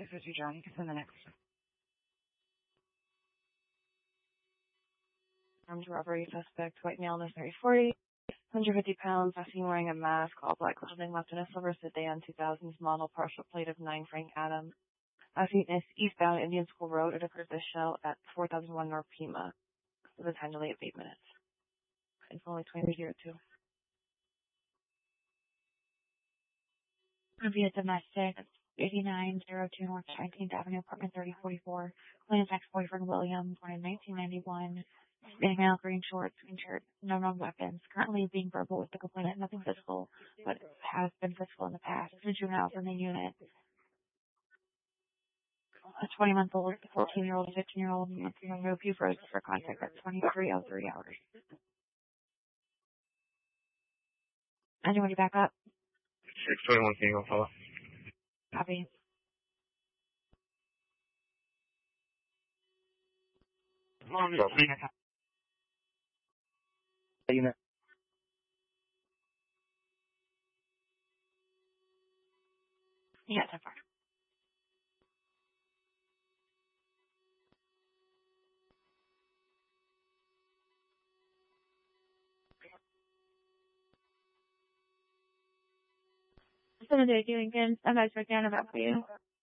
602 John, you can send the next. Armed robbery suspect, white male, no 3040, 150 pounds, last seen wearing a mask, all black clothing, left in a silver sedan 2000s model, partial plate of 9 Frank Adams. Last seen is eastbound Indian School Road. It occurred this shell at 4001 North Pima. With a time delay of 8 minutes. It's only 2302. Via domestic, 8902 North 19th Avenue, apartment 3044. Claims ex-boyfriend William, born in 1991. Male, green shorts, green shirt, no known weapons. Currently being verbal with the complainant, nothing physical, but has been physical in the past. It's a juvenile from the unit. A 20-month-old, 14-year-old, 15-year-old, and no pupils for contact at 2303 hours. Anyone to back up? 621 single fellow. Copy. Unit. Yeah, so far. Senator Lincoln, I'm going to break down about for you.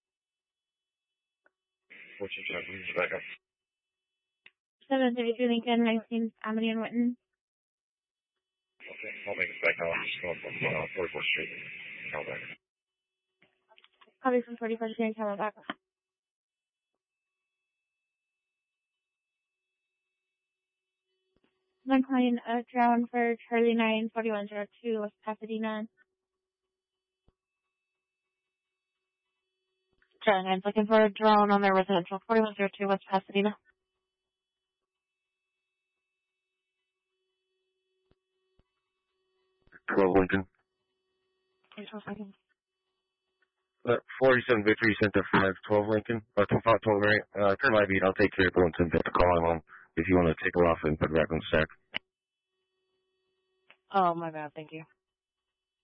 What's your check? Please back up. 732 Lincoln, 19th Avenue in Winton. Okay, I'll make it back now. I'm just going from 44th Street. Call back. Copy from 41st Street, call back. One client, drowned for Charlie 9, 4102, West Pasadena. Charlie 9's looking for a drone on their residential, 4102, West Pasadena. Lincoln. Thanks for a second. 47 Victory Center 512 Lincoln. 512 right. Turn my beat. I'll take care of it once I get the call I'm on. If you want to take her off and put it back on the stack. Oh, my bad. Thank you.